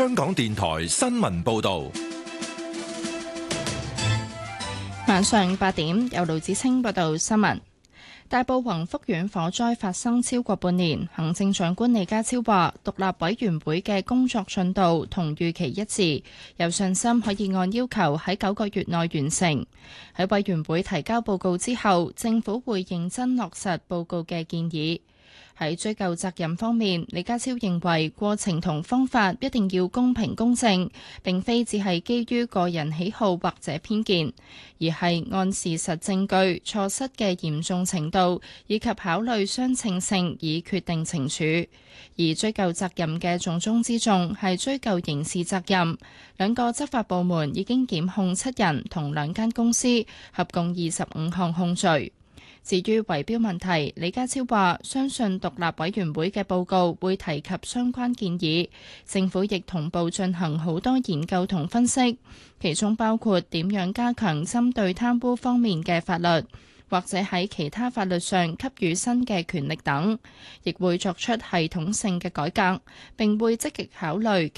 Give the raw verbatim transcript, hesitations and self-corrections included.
香港電台新聞報道。 晚上八點，由盧子清報道新聞。大埔宏福苑火災發生超過半年，行政長官李家超話，獨立委員會嘅工作進度同預期一致，有信心可以按要求喺九個月內完成。喺委員會提交報告之後，政府會認真落實報告嘅建議。喺追究責任方面，李家超認為過程同方法一定要公平公正，並非只係基於個人喜好或者偏見，而係按事實證據、錯失嘅嚴重程度以及考慮相稱性以決定懲處。而追究責任嘅重中之重係追究刑事責任。兩個執法部門已經檢控七人同兩間公司，合共二十五項控罪。至於圍標問題，李家超話相信獨立委員會嘅報告會提及相關建議，政府亦同步進行好多研究同分析，其中包括點樣加強針對貪污方面嘅法律，或者喺其他法律上給予新嘅權力等，亦會作出系統性嘅改革，並會積極考慮